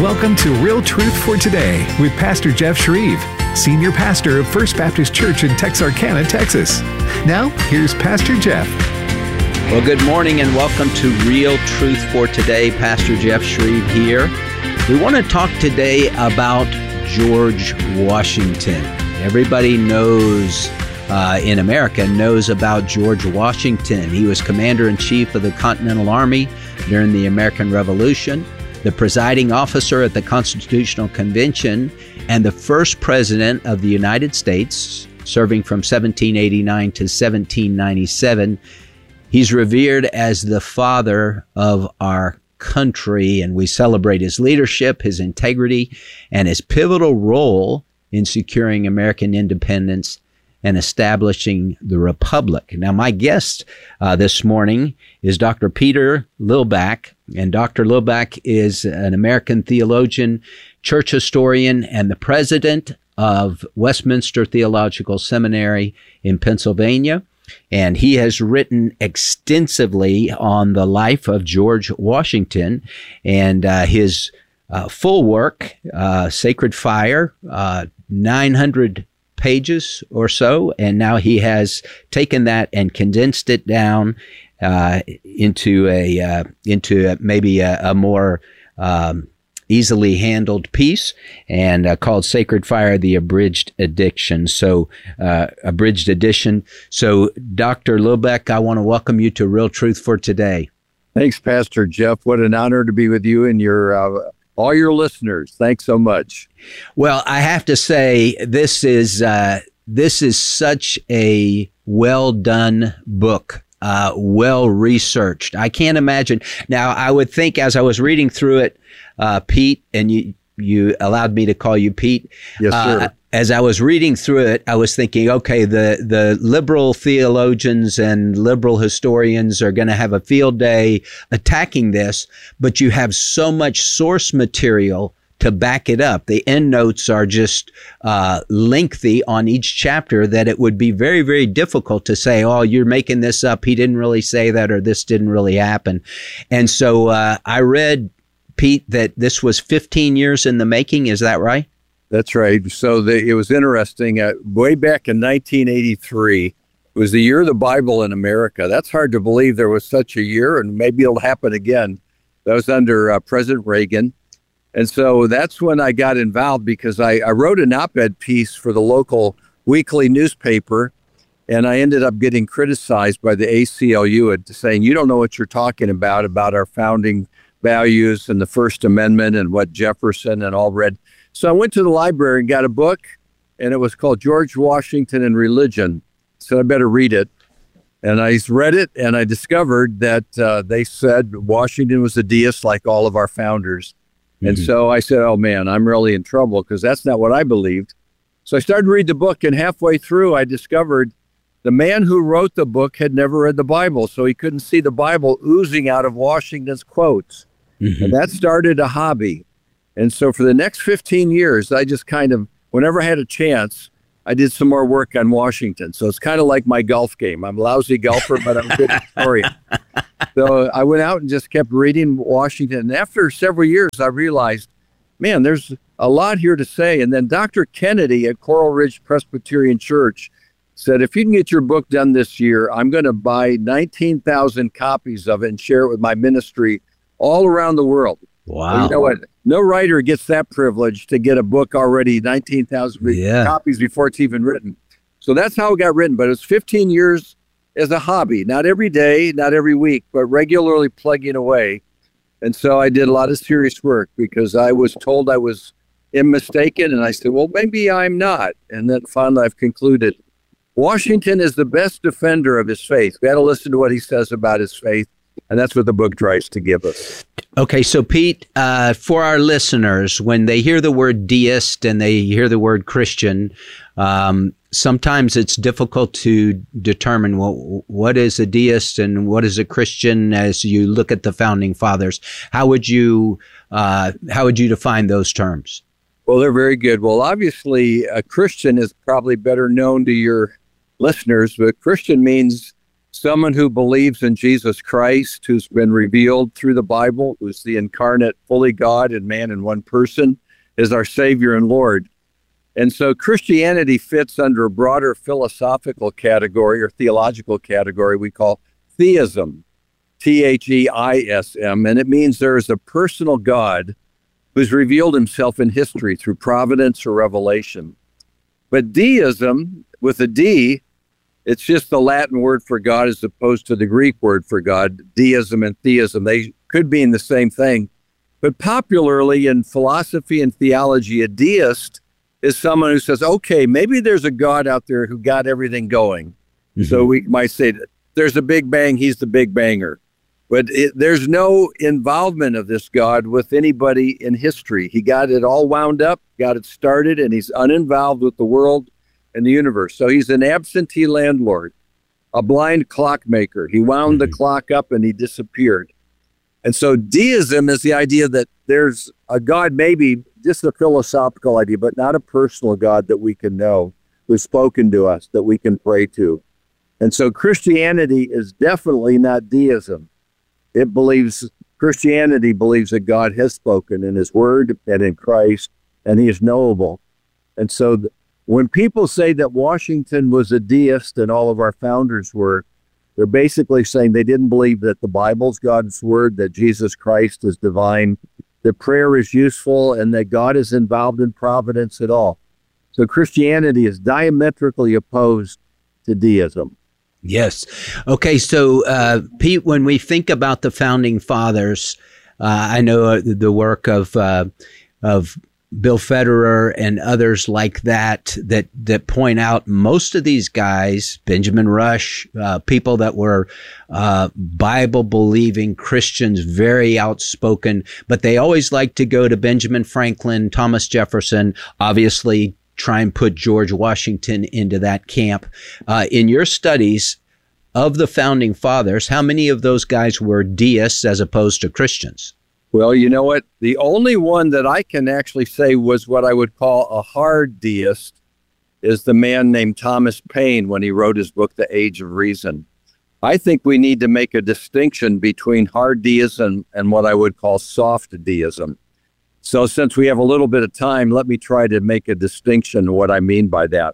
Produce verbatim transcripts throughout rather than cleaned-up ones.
Welcome to Real Truth for Today with Pastor Jeff Shreve, Senior Pastor of First Baptist Church in Texarkana, Texas. Now, here's Pastor Jeff. Well, good morning and welcome to Real Truth for Today. Pastor Jeff Shreve here. We want to talk today about George Washington. Everybody knows, uh, in America, knows about George Washington. He was Commander-in-Chief of the Continental Army during the American Revolution, the presiding officer at the Constitutional Convention, and the first president of the United States, serving from seventeen eighty-nine to seventeen ninety-seven. He's revered as the father of our country, and we celebrate his leadership, his integrity, and his pivotal role in securing American independence and establishing the Republic. Now, my guest uh, this morning is Doctor Peter Lillback, and Doctor Lillback is an American theologian, church historian, and the president of Westminster Theological Seminary in Pennsylvania. And he has written extensively on the life of George Washington, and uh, his uh, full work, uh, Sacred Fire, uh, nine hundred pages or so, and now he has taken that and condensed it down uh, into a uh, into a, maybe a, a more um, easily handled piece, and uh, called Sacred Fire: The Abridged Edition. So, uh, abridged edition. So, Doctor Lillback, I want to welcome you to Real Truth for Today. Thanks, Pastor Jeff. What an honor to be with you and your uh, all your listeners. Thanks so much. Well, I have to say this is uh, this is such a well done book. Uh, well researched. I can't imagine. Now, I would think as I was reading through it, uh, Pete, and you you allowed me to call you Pete. Yes, sir. Uh, as I was reading through it, I was thinking, okay, the, the liberal theologians and liberal historians are going to have a field day attacking this, but you have so much source material to back it up. The endnotes are just uh, lengthy on each chapter that it would be very, very difficult to say, oh, you're making this up. He didn't really say that, or this didn't really happen. And so uh, I read, Pete, that this was fifteen years in the making. Is that right? That's right. So the, it was interesting. Uh, way back in nineteen eighty-three, it was the year of the Bible in America. That's hard to believe there was such a year, and maybe it'll happen again. That was under uh, President Reagan. And so that's when I got involved, because I, I wrote an op-ed piece for the local weekly newspaper, and I ended up getting criticized by the A C L U at saying, you don't know what you're talking about, about our founding values and the First Amendment and what Jefferson and all read. So I went to the library and got a book, and it was called George Washington and Religion. So I better read it. And I read it, and I discovered that uh, they said Washington was a deist like all of our founders. And mm-hmm. so I said, oh, man, I'm really in trouble, because that's not what I believed. So I started to read the book, and halfway through, I discovered the man who wrote the book had never read the Bible, so he couldn't see the Bible oozing out of Washington's quotes. Mm-hmm. And that started a hobby. And so for the next fifteen years, I just kind of, whenever I had a chance, I did some more work on Washington. So it's kind of like my golf game. I'm a lousy golfer, but I'm a good historian. So I went out and just kept reading Washington. And after several years, I realized, man, there's a lot here to say. And then Doctor Kennedy at Coral Ridge Presbyterian Church said, if you can get your book done this year, I'm going to buy nineteen thousand copies of it and share it with my ministry all around the world. Wow. Well, you know what? No writer gets that privilege to get a book already nineteen thousand yeah. copies before it's even written. So that's how it got written. But it was fifteen years as a hobby, not every day, not every week, but regularly plugging away. And so I did a lot of serious work, because I was told I was mistaken. And I said, well, maybe I'm not. And then finally I've concluded Washington is the best defender of his faith. We got to listen to what he says about his faith. And that's what the book tries to give us. Okay, so Pete, uh, for our listeners, when they hear the word deist and they hear the word Christian, um, sometimes it's difficult to determine, well, what is a deist and what is a Christian as you look at the founding fathers. How would you uh, how would you define those terms? Well, they're very good. Well, obviously, a Christian is probably better known to your listeners, but Christian means someone who believes in Jesus Christ, who's been revealed through the Bible, who's the incarnate, fully God and man in one person, is our Savior and Lord. And so Christianity fits under a broader philosophical category or theological category we call theism, T H E I S M, and it means there is a personal God who's revealed himself in history through providence or revelation. But deism, with a D, it's just the Latin word for God as opposed to the Greek word for God. Deism and theism, they could mean the same thing. But popularly in philosophy and theology, a deist is someone who says, okay, maybe there's a God out there who got everything going. Mm-hmm. So we might say, there's a big bang, he's the big banger. But it, there's no involvement of this God with anybody in history. He got it all wound up, got it started, and he's uninvolved with the world and the universe. So he's an absentee landlord, a blind clockmaker. He wound mm-hmm. the clock up and he disappeared. And so deism is the idea that there's a God, maybe just a philosophical idea, but not a personal God that we can know, who's spoken to us, that we can pray to. And so Christianity is definitely not deism. It believes, Christianity believes that God has spoken in his word and in Christ, and he is knowable. And so th- when people say that Washington was a deist and all of our founders were, they're basically saying they didn't believe that the Bible's God's word, that Jesus Christ is divine, that prayer is useful, and that God is involved in providence at all. So Christianity is diametrically opposed to deism. Yes. Okay. So, uh, Pete, when we think about the founding fathers, uh, I know uh, the work of uh, of Bill Federer and others like that, that that point out most of these guys, Benjamin Rush, uh, people that were uh, Bible-believing Christians, very outspoken, but they always like to go to Benjamin Franklin, Thomas Jefferson, obviously try and put George Washington into that camp. Uh, in your studies of the founding fathers, how many of those guys were deists as opposed to Christians? Well, you know what? The only one that I can actually say was what I would call a hard deist is the man named Thomas Paine when he wrote his book, The Age of Reason. I think we need to make a distinction between hard deism and what I would call soft deism. So since we have a little bit of time, let me try to make a distinction of what I mean by that.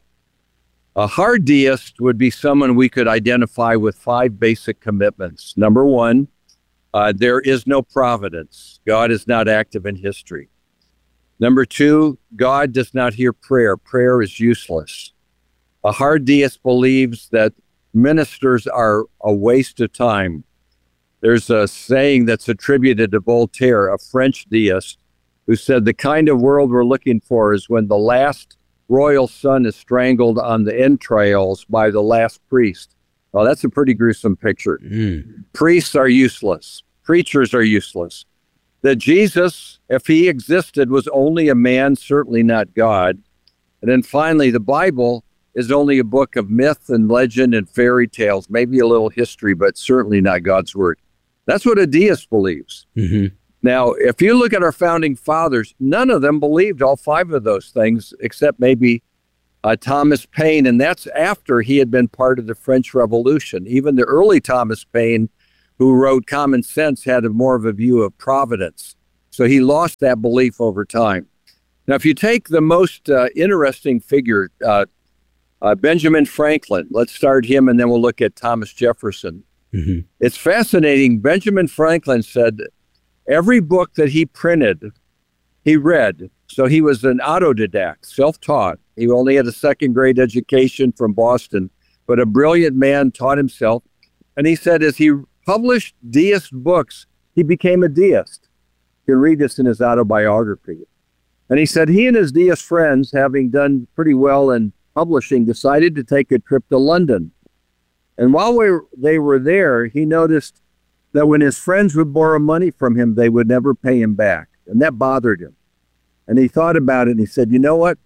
A hard deist would be someone we could identify with five basic commitments. Number one, uh, there is no providence. God is not active in history. Number two, God does not hear prayer. Prayer is useless. A hard deist believes that ministers are a waste of time. There's a saying that's attributed to Voltaire, a French deist, who said the kind of world we're looking for is when the last royal son is strangled on the entrails by the last priest. Well, that's a pretty gruesome picture. Mm. Priests are useless. Preachers are useless. That Jesus, if he existed, was only a man, certainly not God. And then finally, the Bible is only a book of myth and legend and fairy tales, maybe a little history, but certainly not God's word. That's what a deist believes. Mm-hmm. Now, if you look at our founding fathers, none of them believed all five of those things, except maybe uh, Thomas Paine, and that's after he had been part of the French Revolution. Even the early Thomas Paine, who wrote Common Sense, had a more of a view of providence. So he lost that belief over time. Now, if you take the most uh, interesting figure, uh, uh, Benjamin Franklin, let's start him, and then we'll look at Thomas Jefferson. Mm-hmm. It's fascinating. Benjamin Franklin said every book that he printed, he read. So he was an autodidact, self-taught. He only had a second grade education from Boston, but a brilliant man, taught himself. And he said as he published deist books, he became a deist. You can read this in his autobiography. And he said he and his deist friends, having done pretty well in publishing, decided to take a trip to London. And while we were, they were there, he noticed that when his friends would borrow money from him, they would never pay him back. And that bothered him. And he thought about it and he said, you know what?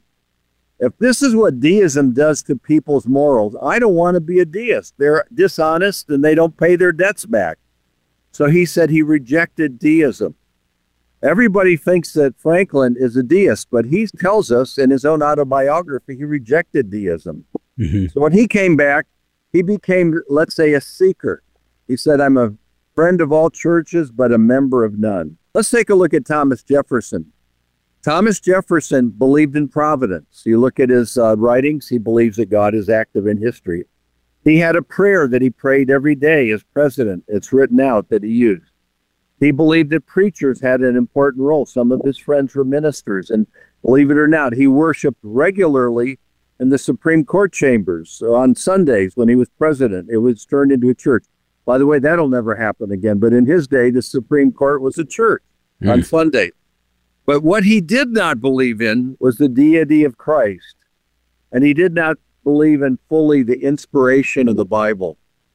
If this is what deism does to people's morals, I don't want to be a deist. They're dishonest and they don't pay their debts back. So he said he rejected deism. Everybody thinks that Franklin is a deist, but he tells us in his own autobiography he rejected deism. Mm-hmm. So when he came back, he became, let's say, a seeker. He said, I'm a friend of all churches, but a member of none. Let's take a look at Thomas Jefferson. Thomas Jefferson believed in providence. You look at his uh, writings, he believes that God is active in history. He had a prayer that he prayed every day as president. It's written out that he used. He believed that preachers had an important role. Some of his friends were ministers, and believe it or not, he worshiped regularly in the Supreme Court chambers. So on Sundays when he was president, it was turned into a church. By the way, that'll never happen again. But in his day, the Supreme Court was a church mm. on Sunday. But what he did not believe in was the deity of Christ. And he did not believe in fully the inspiration of the Bible.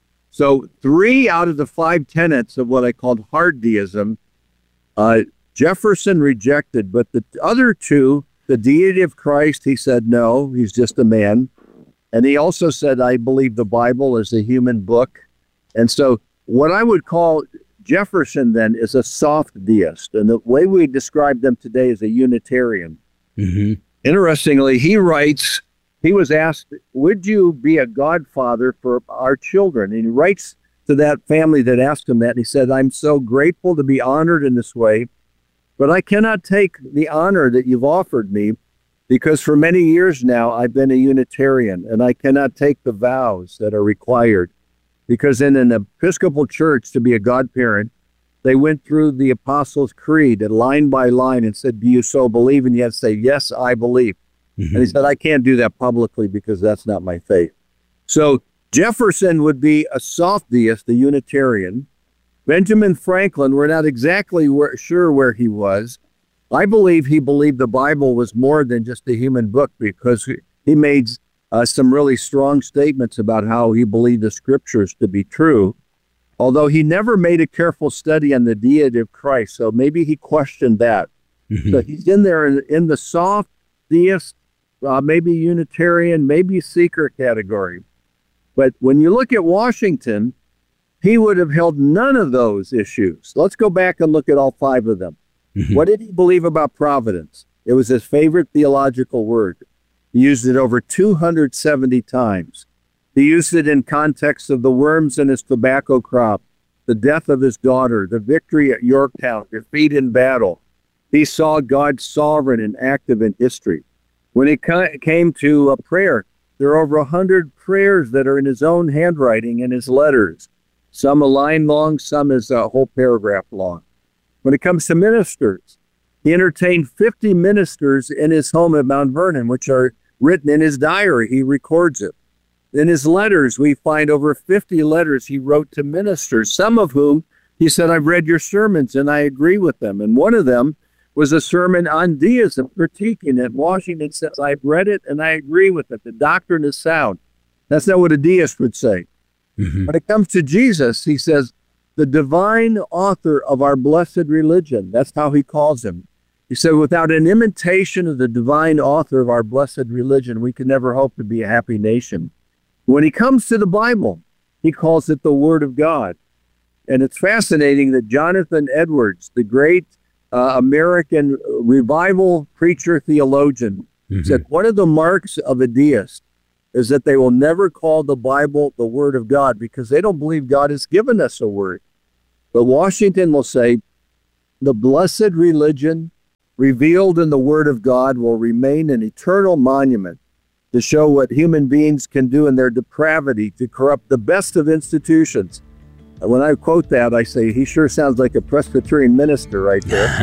So three out of the five tenets of what I called hard deism, uh, Jefferson rejected. But the other two, the deity of Christ, he said, no, he's just a man. And he also said, I believe the Bible is a human book. And so what I would call Jefferson then is a soft deist. And the way we describe them today is a Unitarian. Mm-hmm. Interestingly, he writes, he was asked, would you be a godfather for our children? And he writes to that family that asked him that. And he said, I'm so grateful to be honored in this way, but I cannot take the honor that you've offered me because for many years now, I've been a Unitarian and I cannot take the vows that are required. Because in an Episcopal church, to be a godparent, they went through the Apostles' Creed and line by line and said, do you so believe? And you have to say, yes, I believe. Mm-hmm. And he said, I can't do that publicly because that's not my faith. So Jefferson would be a soft deist, a Unitarian. Benjamin Franklin, we're not exactly where, sure where he was. I believe he believed the Bible was more than just a human book because he made Uh, some really strong statements about how he believed the scriptures to be true, although he never made a careful study on the deity of Christ. So maybe he questioned that. Mm-hmm. So he's in there in, in the soft deist, uh, maybe Unitarian, maybe seeker category. But when you look at Washington, he would have held none of those issues. Let's go back and look at all five of them. Mm-hmm. What did he believe about providence? It was his favorite theological word. He used it over two hundred seventy times. He used it in context of the worms in his tobacco crop, the death of his daughter, the victory at Yorktown, defeat in battle. He saw God sovereign and active in history. When it ca- came to a prayer, there are over one hundred prayers that are in his own handwriting in his letters. Some a line long, some is a whole paragraph long. When it comes to ministers, he entertained fifty ministers in his home at Mount Vernon, which are written in his diary. He records it. In his letters, we find over fifty letters he wrote to ministers, some of whom he said, I've read your sermons and I agree with them. And one of them was a sermon on deism, critiquing it. Washington says, I've read it and I agree with it. The doctrine is sound. That's not what a deist would say. Mm-hmm. When it comes to Jesus, he says, the divine author of our blessed religion. That's how he calls him. He said, without an imitation of the divine author of our blessed religion, we can never hope to be a happy nation. When he comes to the Bible, he calls it the Word of God. And it's fascinating that Jonathan Edwards, the great uh, American revival preacher theologian, mm-hmm. said one of the marks of a deist is that they will never call the Bible the Word of God because they don't believe God has given us a word. But Washington will say, the blessed religion revealed in the Word of God will remain an eternal monument to show what human beings can do in their depravity to corrupt the best of institutions. And when I quote that, I say, he sure sounds like a Presbyterian minister right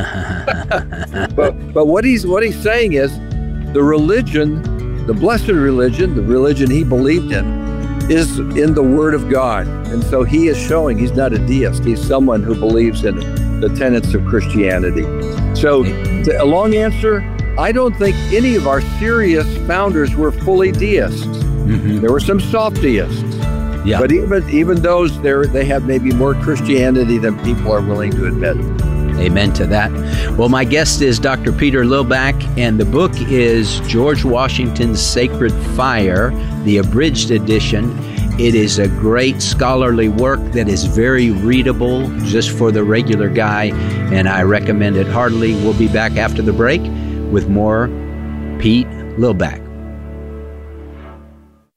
there. but but what he's what he's saying is the religion, the blessed religion, the religion he believed in, is in the Word of God. And so he is showing he's not a deist. He's someone who believes in the tenets of Christianity. So a long answer, I don't think any of our serious founders were fully deists. Mm-hmm. There were some soft deists. Yeah. But even even those, they have maybe more Christianity than people are willing to admit. Amen to that. Well, my guest is Doctor Peter Lillback, and the book is George Washington's Sacred Fire, the abridged edition. It is a great scholarly work that is very readable just for the regular guy, and I recommend it heartily. We'll be back after the break with more Pete Lillback.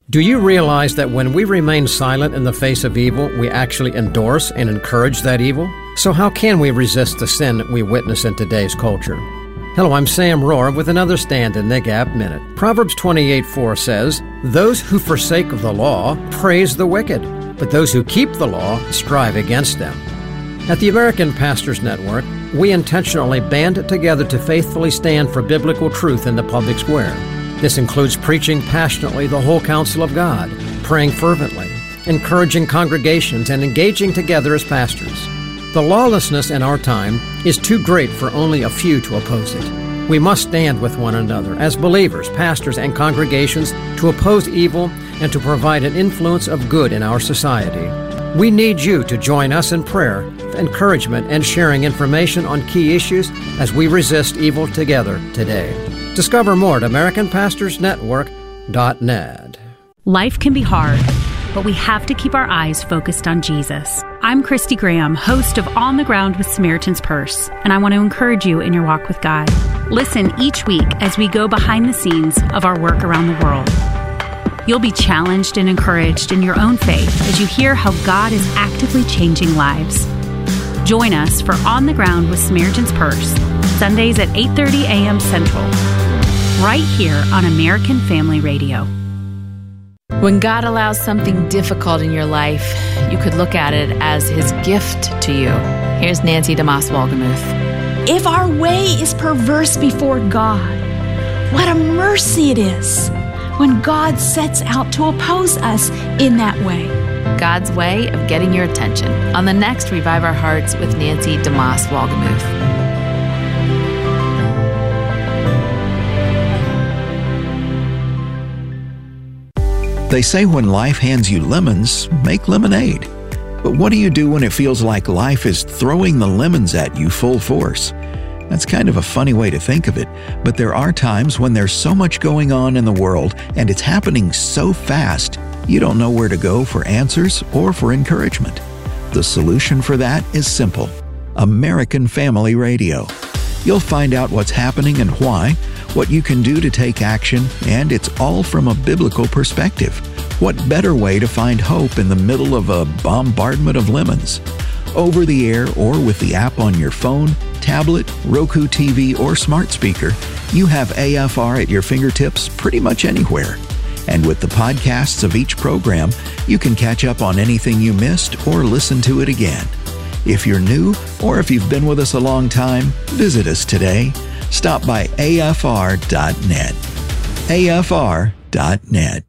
Do you realize that when we remain silent in the face of evil, we actually endorse and encourage that evil? So how can we resist the sin we witness in today's culture? Hello, I'm Sam Rohr with another Stand in the Gap Minute. Proverbs twenty-eight four says, "Those who forsake the law praise the wicked, but those who keep the law strive against them." At the American Pastors Network, we intentionally band together to faithfully stand for biblical truth in the public square. This includes preaching passionately the whole counsel of God, praying fervently, encouraging congregations, and engaging together as pastors. The lawlessness in our time is too great for only a few to oppose it. We must stand with one another as believers, pastors, and congregations to oppose evil and to provide an influence of good in our society. We need you to join us in prayer, encouragement, and sharing information on key issues as we resist evil together today. Discover more at American Pastors Network dot net. Life can be hard, but we have to keep our eyes focused on Jesus. I'm Christy Graham, host of On the Ground with Samaritan's Purse, and I want to encourage you in your walk with God. Listen each week as we go behind the scenes of our work around the world. You'll be challenged and encouraged in your own faith as you hear how God is actively changing lives. Join us for On the Ground with Samaritan's Purse, Sundays at eight thirty a.m. Central, right here on American Family Radio. When God allows something difficult in your life, you could look at it as His gift to you. Here's Nancy DeMoss Wolgemuth. If our way is perverse before God, what a mercy it is when God sets out to oppose us in that way. God's way of getting your attention on the next Revive Our Hearts with Nancy DeMoss Wolgemuth. They say when life hands you lemons, make lemonade. But what do you do when it feels like life is throwing the lemons at you full force? That's kind of a funny way to think of it, but there are times when there's so much going on in the world and it's happening so fast, you don't know where to go for answers or for encouragement. The solution for that is simple: American Family Radio. You'll find out what's happening and why, what you can do to take action, and it's all from a biblical perspective. What better way to find hope in the middle of a bombardment of lemons? Over the air or with the app on your phone, tablet, Roku T V, or smart speaker, you have A F R at your fingertips pretty much anywhere. And with the podcasts of each program, you can catch up on anything you missed or listen to it again. If you're new or if you've been with us a long time, visit us today. Stop by A F R dot net. A F R dot net.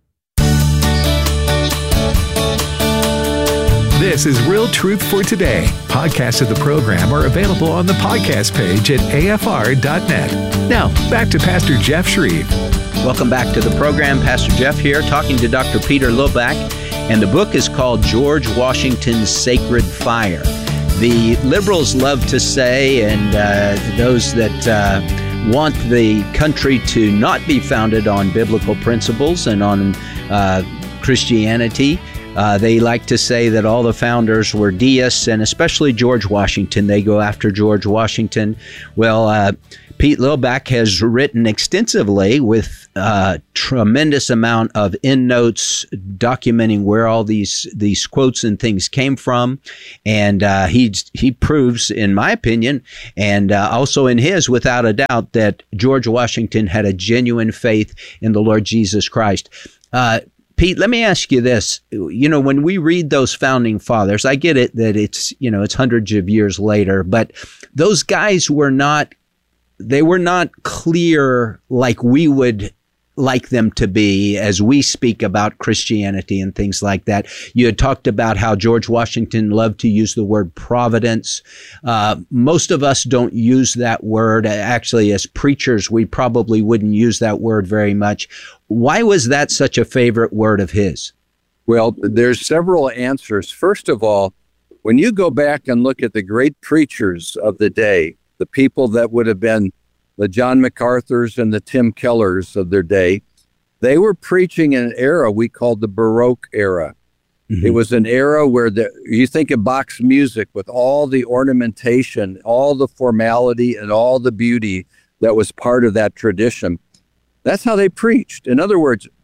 This is Real Truth for Today. Podcasts of the program are available on the podcast page at A F R dot net. Now, back to Pastor Jeff Shreve. Welcome back to the program. Pastor Jeff here, talking to Doctor Peter Lobach, and the book is called George Washington's Sacred Fire. The liberals love to say, and uh, those that uh, want the country to not be founded on biblical principles and on uh, Christianity, uh, they like to say that all the founders were deists, and especially George Washington. They go after George Washington. Well, uh, Pete Lobach has written extensively with a tremendous amount of endnotes documenting where all these these quotes and things came from, and uh, he he proves, in my opinion, and uh, also in his, without a doubt, that George Washington had a genuine faith in the Lord Jesus Christ. Uh, Pete, let me ask you this. You know, when we read those founding fathers, I get it that it's, you know, it's hundreds of years later, but those guys were not They were not clear like we would like them to be as we speak about Christianity and things like that. You had talked about how George Washington loved to use the word providence. Uh, most of us don't use that word. Actually, as preachers, we probably wouldn't use that word very much. Why was that such a favorite word of his? Well, there's several answers. First of all, when you go back and look at the great preachers of the day, the people that would have been the John MacArthurs and the Tim Kellers of their day, they were preaching in an era we called the Baroque era. Mm-hmm. It was an era where the, you think of Bach's music with all the ornamentation, all the formality, and all the beauty that was part of that tradition. That's how they preached. In other words,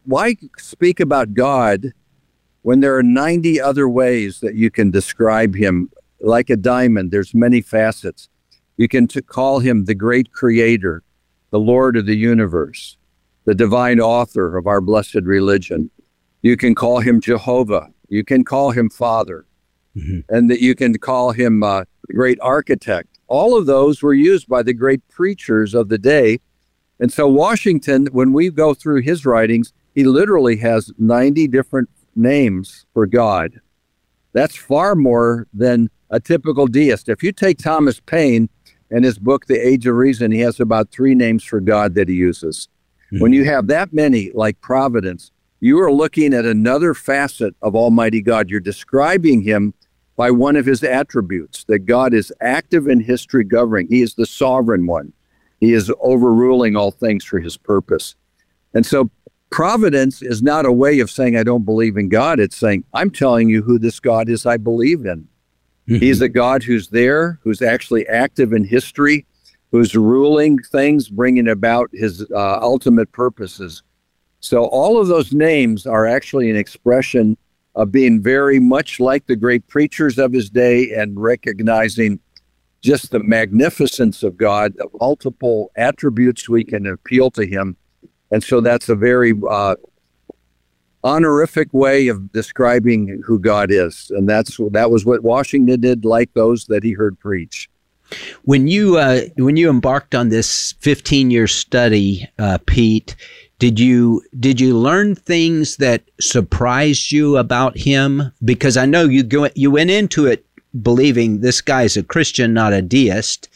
why speak about God when there are ninety other ways that you can describe him? Like a diamond, there's many facets. You can t- call him the great creator, the Lord of the universe, the divine author of our blessed religion. You can call him Jehovah. You can call him Father. Mm-hmm. And that you can call him uh, the great architect. All of those were used by the great preachers of the day. And so Washington, when we go through his writings, he literally has ninety different names for God. That's far more than a typical deist. If you take Thomas Paine and his book, The Age of Reason, he has about three names for God that he uses. Mm-hmm. When you have that many, like providence, you are looking at another facet of Almighty God. You're describing him by one of his attributes, that God is active in history governing. He is the sovereign one. He is overruling all things for his purpose. And so providence is not a way of saying, I don't believe in God. It's saying, I'm telling you who this God is I believe in. Mm-hmm. He's a God who's there, who's actually active in history, who's ruling things, bringing about his uh, ultimate purposes. So all of those names are actually an expression of being very much like the great preachers of his day and recognizing just the magnificence of God, the multiple attributes we can appeal to him. And so that's a very uh, honorific way of describing who God is. And that's that was what Washington did, like those that he heard preach. When you uh, when you embarked on this fifteen-year study, uh, Pete, Did you did you learn things that surprised you about him? Because I know you go, you went into it believing this guy's a Christian, not a deist.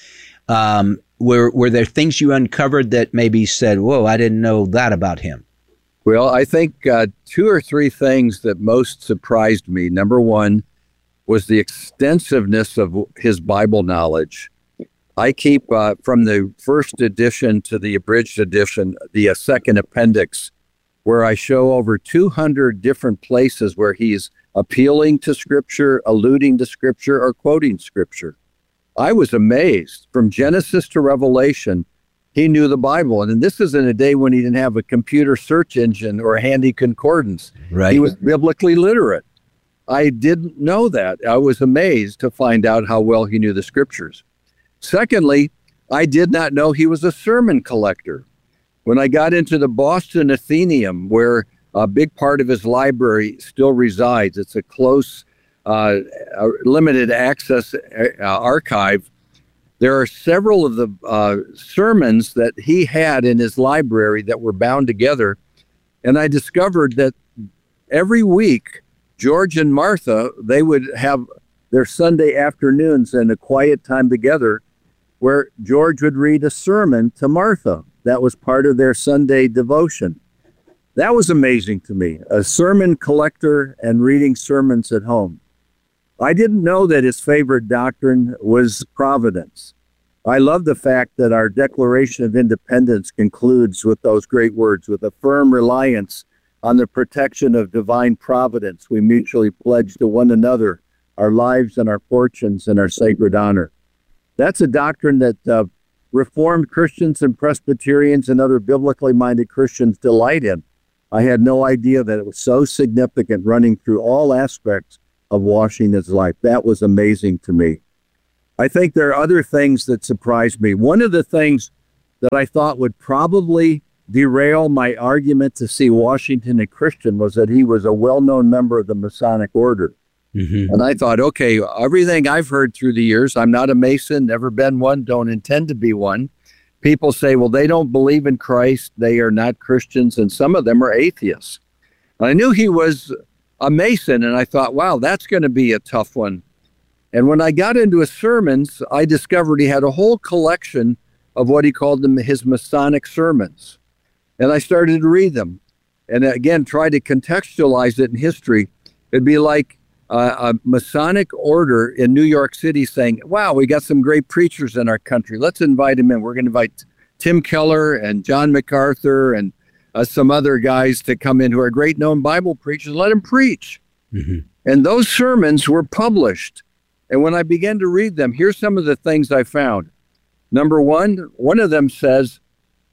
Um, were were there things you uncovered that maybe said, "Whoa, I didn't know that about him"? Well, I think uh, two or three things that most surprised me. Number one was the extensiveness of his Bible knowledge. I keep uh, from the first edition to the abridged edition, the uh, second appendix, where I show over two hundred different places where he's appealing to Scripture, alluding to Scripture, or quoting Scripture. I was amazed. From Genesis to Revelation, he knew the Bible. And this is in a day when he didn't have a computer search engine or a handy concordance. Right. He was biblically literate. I didn't know that. I was amazed to find out how well he knew the Scriptures. Secondly, I did not know he was a sermon collector. When I got into the Boston Athenaeum, where a big part of his library still resides, it's a close, uh, limited access uh, archive. There are several of the uh, sermons that he had in his library that were bound together. And I discovered that every week, George and Martha, they would have their Sunday afternoons and a quiet time together where George would read a sermon to Martha. That was part of their Sunday devotion. That was amazing to me, a sermon collector and reading sermons at home. I didn't know that his favorite doctrine was providence. I love the fact that our Declaration of Independence concludes with those great words, with a firm reliance on the protection of divine providence, we mutually pledge to one another our lives and our fortunes and our sacred honor. That's a doctrine that uh, Reformed Christians and Presbyterians and other biblically minded Christians delight in. I had no idea that it was so significant running through all aspects of Washington's life. That was amazing to me. I think there are other things that surprised me. One of the things that I thought would probably derail my argument to see Washington a Christian was that he was a well-known member of the Masonic Order. Mm-hmm. And I thought, okay, everything I've heard through the years, I'm not a Mason, never been one, don't intend to be one. People say, well, they don't believe in Christ, they are not Christians, and some of them are atheists. And I knew he was a Mason, and I thought, wow, that's going to be a tough one. And when I got into his sermons, I discovered he had a whole collection of what he called them his Masonic sermons. And I started to read them. And again, try to contextualize it in history. It'd be like Uh, a Masonic order in New York City saying, wow, we got some great preachers in our country. Let's invite them in. We're going to invite Tim Keller and John MacArthur and uh, some other guys to come in who are great known Bible preachers. Let them preach. Mm-hmm. And those sermons were published. And when I began to read them, here's some of the things I found. Number one, one of them says,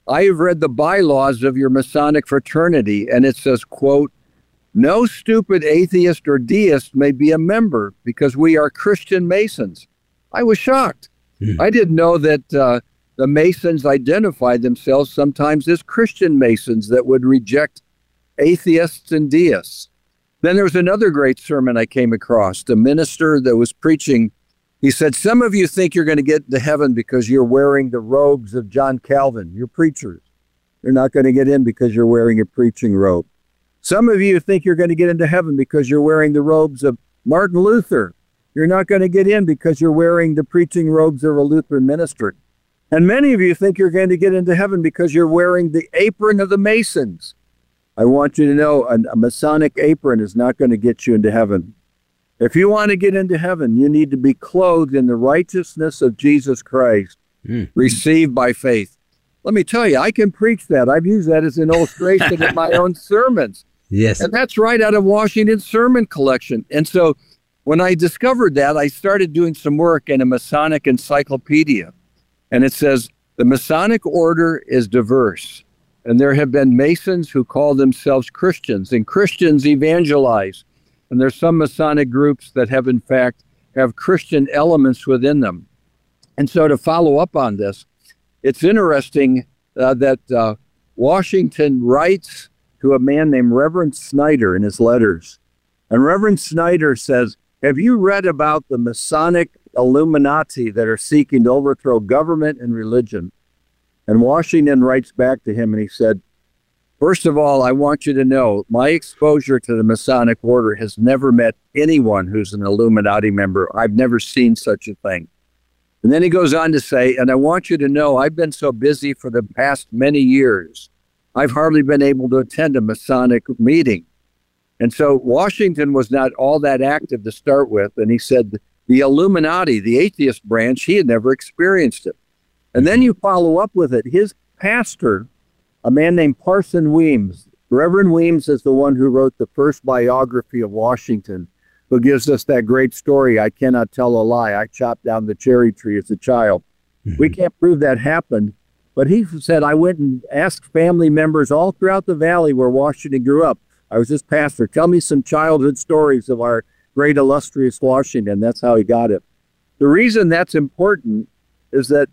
I have read the bylaws of your Masonic fraternity, and it says, quote, no stupid atheist or deist may be a member because we are Christian Masons. I was shocked. Mm. I didn't know that uh, the Masons identified themselves sometimes as Christian Masons that would reject atheists and deists. Then there was another great sermon I came across. The minister that was preaching, he said, some of you think you're going to get to heaven because you're wearing the robes of John Calvin. You're preachers. You're not going to get in because you're wearing a preaching robe. Some of you think you're going to get into heaven because you're wearing the robes of Martin Luther. You're not going to get in because you're wearing the preaching robes of a Lutheran minister. And many of you think you're going to get into heaven because you're wearing the apron of the Masons. I want you to know a, a Masonic apron is not going to get you into heaven. If you want to get into heaven, you need to be clothed in the righteousness of Jesus Christ, mm. received by faith. Let me tell you, I can preach that. I've used that as an illustration in my own sermons. Yes. And that's right out of Washington's sermon collection. And so when I discovered that, I started doing some work in a Masonic encyclopedia. And it says, the Masonic order is diverse. And there have been Masons who call themselves Christians, and Christians evangelize. And there's some Masonic groups that have, in fact, have Christian elements within them. And so to follow up on this, it's interesting uh, that uh, Washington writes to a man named Reverend Snyder in his letters. And Reverend Snyder says, have you read about the Masonic Illuminati that are seeking to overthrow government and religion? And Washington writes back to him and he said, first of all, I want you to know my exposure to the Masonic order has never met anyone who's an Illuminati member. I've never seen such a thing. And then he goes on to say, and I want you to know I've been so busy for the past many years, I've hardly been able to attend a Masonic meeting. And so Washington was not all that active to start with. And he said the Illuminati, the atheist branch, he had never experienced it. And then you follow up with it. His pastor, a man named Parson Weems, Reverend Weems is the one who wrote the first biography of Washington, who gives us that great story, I cannot tell a lie. I chopped down the cherry tree as a child. Mm-hmm. We can't prove that happened. But he said, I went and asked family members all throughout the valley where Washington grew up. I was his pastor. Tell me some childhood stories of our great illustrious Washington. That's how he got it. The reason that's important is that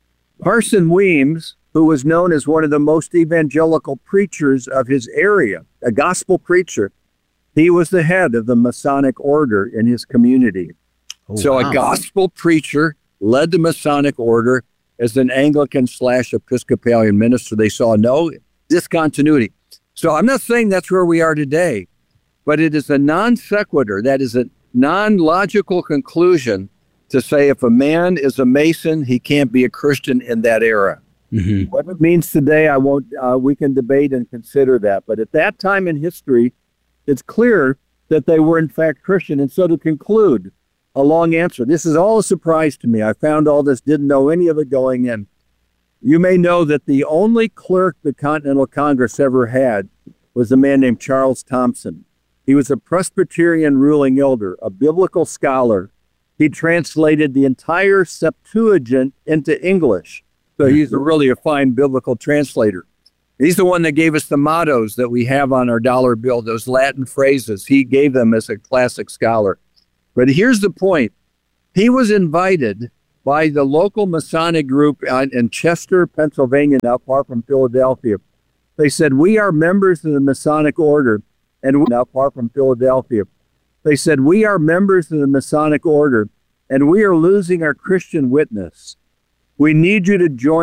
Parson Weems, who was known as one of the most evangelical preachers of his area, a gospel preacher, he was the head of the Masonic order in his community. Oh, so wow. A gospel preacher led the Masonic order. As an Anglican slash Episcopalian minister, they saw no discontinuity. So I'm not saying that's where we are today, but it is a non sequitur. That is a non-logical conclusion to say if a man is a Mason, he can't be a Christian in that era. Mm-hmm. What it means today, I won't. Uh, we can debate and consider that. But at that time in history, it's clear that they were in fact Christian. And so to conclude, a long answer. This is all a surprise to me. I found all this, didn't know any of it going in. You may know that the only clerk the Continental Congress ever had was a man named Charles Thompson. He was a Presbyterian ruling elder, a biblical scholar. He translated the entire Septuagint into English. So he's a really a fine biblical translator. He's the one that gave us the mottos that we have on our dollar bill, those Latin phrases. He gave them as a classic scholar. But here's the point. He was invited by the local Masonic group in Chester, Pennsylvania, not far from Philadelphia. They said, we are members of the Masonic order, and we're not far from Philadelphia. They said, we are members of the Masonic order, and we are losing our Christian witness. We need you to join